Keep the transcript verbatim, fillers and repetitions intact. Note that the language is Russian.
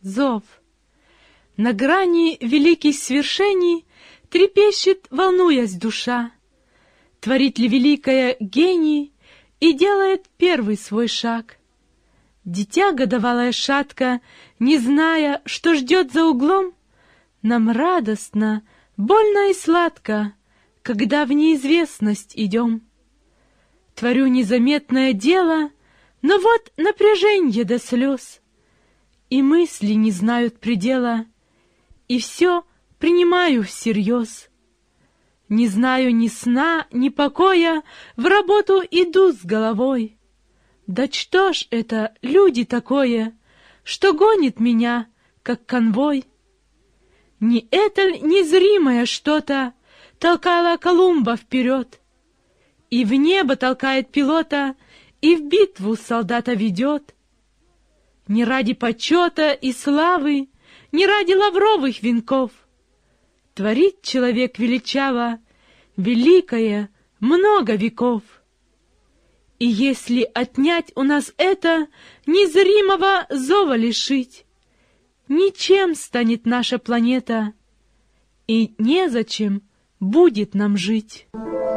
зов. На грани великих свершений трепещет, волнуясь душа. Творит ли великое гений и делает первый свой шаг? Дитя годовалая шатка, не зная, что ждет за углом, нам радостно, больно и сладко, когда в неизвестность идем. Творю незаметное дело, но вот напряженье до слез, и мысли не знают предела, и все принимаю всерьез. Не знаю ни сна, ни покоя, в работу иду с головой. Да что ж это, люди такое, что гонит меня, как конвой? Не это ль незримое что-то толкало Колумба вперед, и в небо толкает пилота, и в битву солдата ведет? Не ради почета и славы, не ради лавровых венков творит человек величаво великое много веков. И если отнять у нас это, незримого зова лишить, ничем станет наша планета, и незачем будет нам жить.